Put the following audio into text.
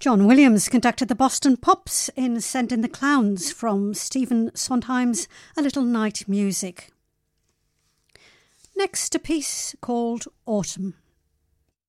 John Williams conducted the Boston Pops in Sending the Clowns from Stephen Sondheim's A Little Night Music. Next, a piece called Autumn.